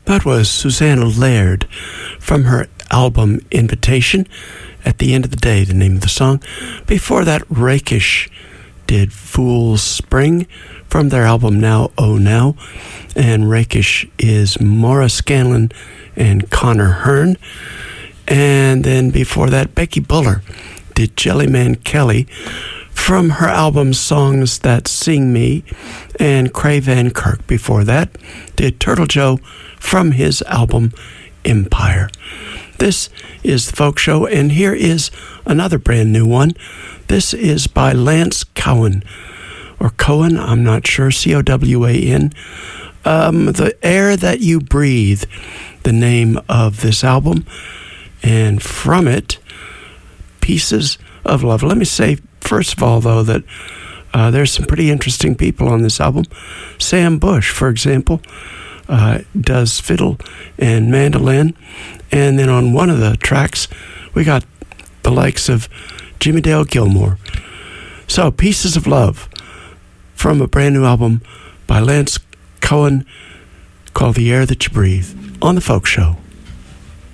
That was Susanna Laird from her album Invitation. At the End of the Day, the name of the song. Before that, Rakish did Fool's Spring from their album Now Oh Now. And Rakish is Maura Scanlon and Connor Hearn. And then before that, Becky Buller did Jellyman Kelly from her album Songs That Sing Me. And Craig Van Kirk before that did Turtle Joe from his album Empire. This is the Folk Show, and here is another brand new one. This is by Lance Cowan, or Cohen, I'm not sure, C-O-W-A-N. The Air That You Breathe, the name of this album, and from it, Pieces of Love. Let me say, first of all, though, that there's some pretty interesting people on this album. Sam Bush, for example, does fiddle and mandolin. And then on one of the tracks, we got the likes of Jimmy Dale Gilmore. So, Pieces of Love from a brand new album by Lance Cowan called The Air That You Breathe on The Folk Show.